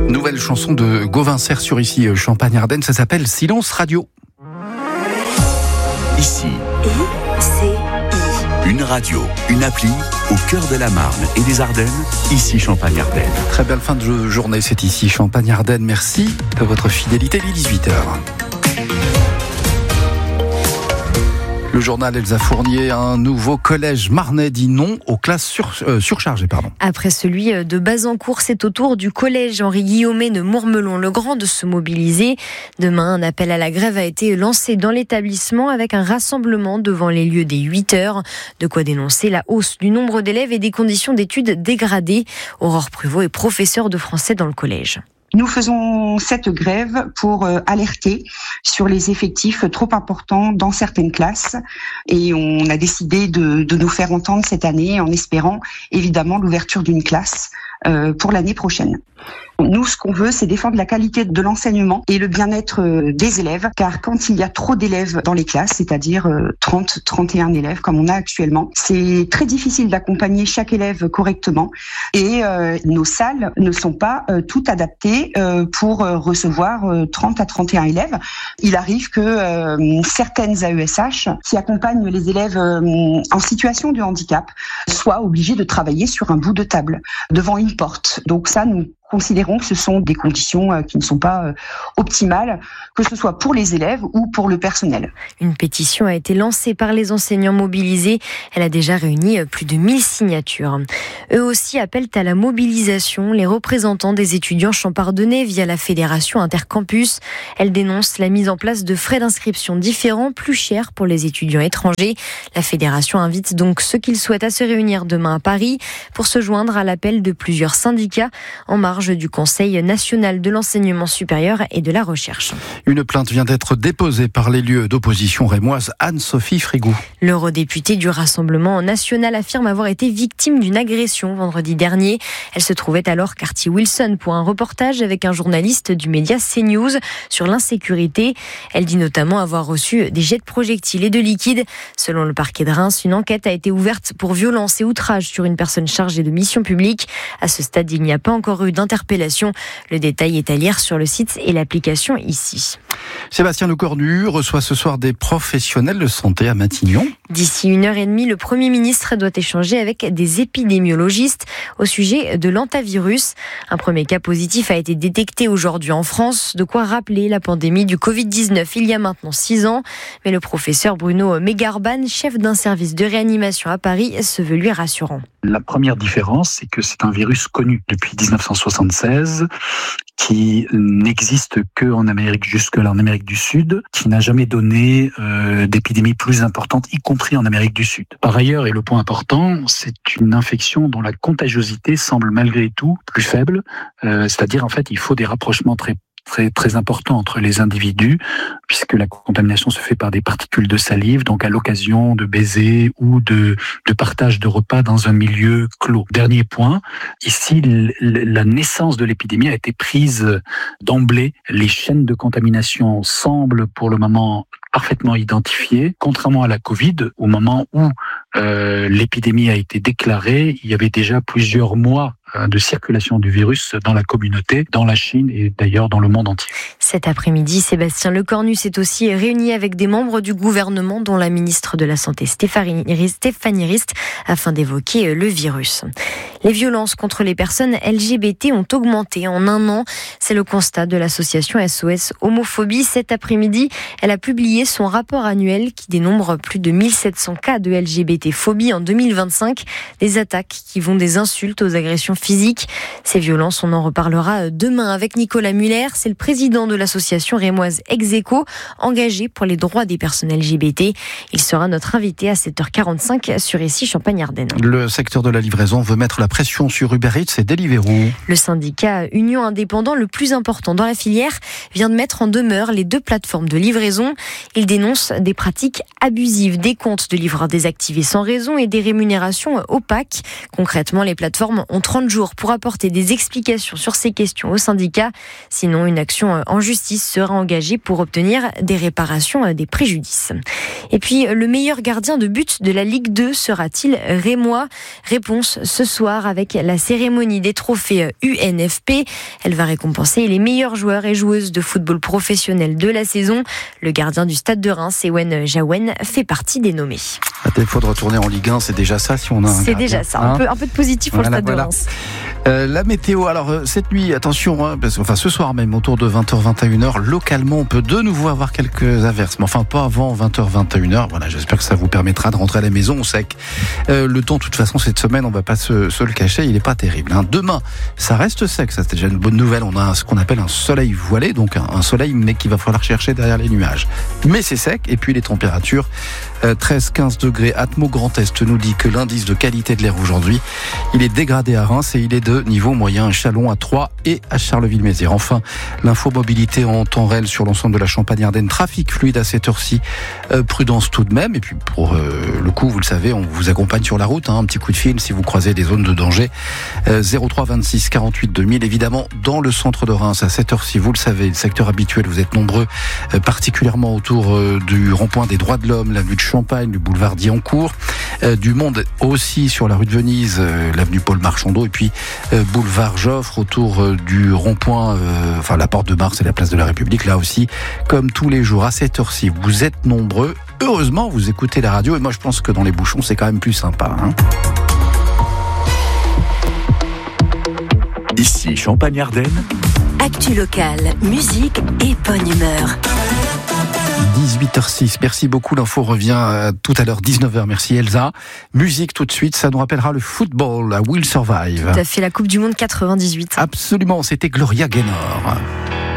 Nouvelle chanson de Gauvin Serre sur ici Champagne-Ardenne, ça s'appelle Silence Radio. Ici, une radio, une appli au cœur de la Marne et des Ardennes, ici Champagne-Ardenne. Très belle fin de journée, c'est ici Champagne-Ardenne. Merci de votre fidélité, il est 18h. Le journal Elsa Fournier, un nouveau collège marnais dit non aux classes surchargées. Après celui de Bazancourt, c'est au tour du collège Henri Guillaumet de Mourmelon-le-Grand de se mobiliser. Demain, un appel à la grève a été lancé dans l'établissement avec un rassemblement devant les lieux dès 8h. De quoi dénoncer la hausse du nombre d'élèves et des conditions d'études dégradées. Aurore Pruvot est professeure de français dans le collège. Nous faisons cette grève pour alerter sur les effectifs trop importants dans certaines classes et on a décidé de nous faire entendre cette année en espérant évidemment l'ouverture d'une classe pour l'année prochaine. Nous, ce qu'on veut, c'est défendre la qualité de l'enseignement et le bien-être des élèves, car quand il y a trop d'élèves dans les classes, c'est-à-dire 30, 31 élèves comme on a actuellement, c'est très difficile d'accompagner chaque élève correctement et nos salles ne sont pas toutes adaptées pour recevoir 30 à 31 élèves. Il arrive que certaines AESH qui accompagnent les élèves en situation de handicap soient obligées de travailler sur un bout de table devant une porte. Donc ça, nous considérons que ce sont des conditions qui ne sont pas optimales, que ce soit pour les élèves ou pour le personnel. Une pétition a été lancée par les enseignants mobilisés. Elle a déjà réuni plus de 1000 signatures. Eux aussi appellent à la mobilisation. Les représentants des étudiants champardonnais via la Fédération Intercampus. Elle dénonce la mise en place de frais d'inscription différents, plus chers pour les étudiants étrangers. La Fédération invite donc ceux qui le souhaitent à se réunir demain à Paris pour se joindre à l'appel de plusieurs syndicats en marge du Conseil national de l'enseignement supérieur et de la recherche. Une plainte vient d'être déposée par l'élu d'opposition rémoise Anne-Sophie Frigou. L'eurodéputée du Rassemblement national affirme avoir été victime d'une agression vendredi dernier. Elle se trouvait alors quartier Wilson pour un reportage avec un journaliste du média CNews sur l'insécurité. Elle dit notamment avoir reçu des jets de projectiles et de liquide. Selon le parquet de Reims, une enquête a été ouverte pour violence et outrage sur une personne chargée de mission publique. À ce stade, il n'y a pas encore eu d'interpellation. Le détail est à lire sur le site et l'application ici. Sébastien Lecornu reçoit ce soir des professionnels de santé à Matignon. D'ici 1h30, le Premier ministre doit échanger avec des épidémiologistes au sujet de l'hantavirus. Un premier cas positif a été détecté aujourd'hui en France, de quoi rappeler la pandémie du Covid-19 il y a maintenant 6 ans. Mais le professeur Bruno Megarban, chef d'un service de réanimation à Paris, se veut lui rassurant. La première différence, c'est que c'est un virus connu depuis 1976, qui n'existe que en Amérique, jusque-là en Amérique du Sud, qui n'a jamais donné d'épidémie plus importante, y compris en Amérique du Sud. Par ailleurs, et le point important, c'est une infection dont la contagiosité semble malgré tout plus faible, c'est-à-dire en fait il faut des rapprochements très important entre les individus, puisque la contamination se fait par des particules de salive, donc à l'occasion de baisers ou de partage de repas dans un milieu clos. Dernier point, ici, la naissance de l'épidémie a été prise d'emblée. Les chaînes de contamination semblent pour le moment parfaitement identifiées, contrairement à la Covid, au moment où l'épidémie a été déclarée, il y avait déjà plusieurs mois de circulation du virus dans la communauté, dans la Chine et d'ailleurs dans le monde entier. Cet après-midi, Sébastien Lecornu s'est aussi réuni avec des membres du gouvernement, dont la ministre de la Santé Stéphanie Rist, afin d'évoquer le virus. Les violences contre les personnes LGBT ont augmenté en un an. C'est le constat de l'association SOS Homophobie. Cet après-midi, elle a publié son rapport annuel qui dénombre plus de 1700 cas de LGBT-phobie en 2025. Des attaques qui vont des insultes aux agressions physiques. Ces violences, on en reparlera demain avec Nicolas Muller. C'est le président de l'association rémoise Execo, engagé pour les droits des personnes LGBT. Il sera notre invité à 7h45 sur ici Champagne-Ardenne. Le secteur de la livraison veut mettre la pression sur Uber Eats et Deliveroo. Le syndicat Union Indépendant, le plus important dans la filière, vient de mettre en demeure les deux plateformes de livraison. Il dénonce des pratiques abusives, des comptes de livreurs désactivés sans raison et des rémunérations opaques. Concrètement, les plateformes ont 30 30 jours pour apporter des explications sur ces questions au syndicat. Sinon, une action en justice sera engagée pour obtenir des réparations des préjudices. Et puis, le meilleur gardien de but de la Ligue 2 sera-t-il rémois ? Réponse ce soir avec la cérémonie des trophées UNFP. Elle va récompenser les meilleurs joueurs et joueuses de football professionnel de la saison. Le gardien du Stade de Reims, Ewen Jawen, fait partie des nommés. À défaut de retourner en Ligue 1, c'est déjà ça si on a un C'est gardien, déjà ça, hein. un peu de positif pour le Stade de Reims. La météo, alors cette nuit, attention, ce soir même, autour de 20h-21h, localement, on peut de nouveau avoir quelques averses, mais enfin pas avant 20h-21h. Voilà, j'espère que ça vous permettra de rentrer à la maison au sec. Le temps, de toute façon, cette semaine, on va pas se le cacher, il est pas terrible, hein. Demain, ça reste sec, ça c'est déjà une bonne nouvelle. On a ce qu'on appelle un soleil voilé, donc un soleil, mais qu'il va falloir chercher derrière les nuages. Mais c'est sec, et puis les températures, 13-15 degrés. Atmo Grand Est nous dit que l'indice de qualité de l'air aujourd'hui, il est dégradé à Reims et il est de niveau moyen à Châlons, à Troyes et à Charleville-Mézières. Enfin, l'info mobilité en temps réel sur l'ensemble de la Champagne-Ardenne. Trafic fluide à cette heure-ci. Prudence tout de même. Et puis pour le coup, vous le savez, on vous accompagne sur la route. Un petit coup de fil si vous croisez des zones de danger. 03 26 48 2000. Évidemment, dans le centre de Reims, à cette heure-ci, vous le savez, le secteur habituel, vous êtes nombreux, particulièrement autour du rond-point des Droits de l'Homme, l'avenue de Champagne, du boulevard Diancourt. Du monde aussi sur la rue de Venise, l'avenue Paul Marchandeau, et puis boulevard Joffre autour du rond-point, la porte de Mars et la place de la République. Là aussi, comme tous les jours à cette heure-ci, vous êtes nombreux. Heureusement, vous écoutez la radio, et moi je pense que dans les bouchons, c'est quand même plus sympa, hein. Ici Champagne-Ardenne. Actu locale, musique et bonne humeur. 18h06, merci beaucoup, l'info revient tout à l'heure, 19h, merci Elsa. Musique tout de suite, ça nous rappellera le football, la Will Survive. Tout à fait, la Coupe du Monde 98. Absolument, c'était Gloria Gaynor.